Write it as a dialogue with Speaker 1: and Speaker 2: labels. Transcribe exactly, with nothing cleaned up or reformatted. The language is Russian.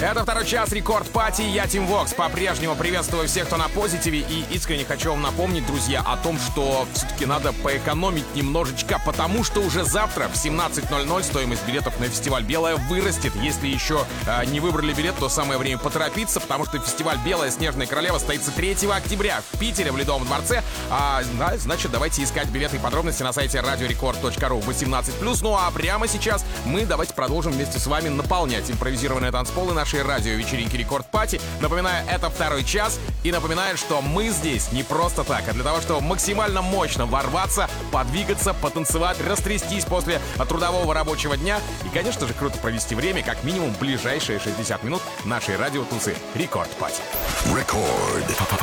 Speaker 1: Это второй час Рекорд Пати. Я Тим Вокс. По-прежнему приветствую всех, кто на позитиве. И искренне хочу вам напомнить, друзья, о том, что все-таки надо поэкономить немножечко, потому что уже завтра в семнадцать ноль ноль стоимость билетов на фестиваль «Белая» вырастет. Если еще э, не выбрали билет, то самое время поторопиться, потому что фестиваль «Белая Снежная королева» состоится третьего октября в Питере, в Ледовом дворце. А, да, значит, давайте искать билеты и подробности на сайте радиорекорд точка ру восемнадцать плюс. Ну а прямо сейчас мы давайте продолжим вместе с вами наполнять импровизированные танцполы нашей радио-вечеринки Рекорд Пати. Напоминаю, это второй час. И напоминаю, что мы здесь не просто так, а для того, чтобы максимально мощно ворваться, подвигаться, потанцевать, растрястись после трудового рабочего дня. И, конечно же, круто провести время, как минимум ближайшие шестьдесят минут нашей радиотусы Рекорд Пати.
Speaker 2: Рекорд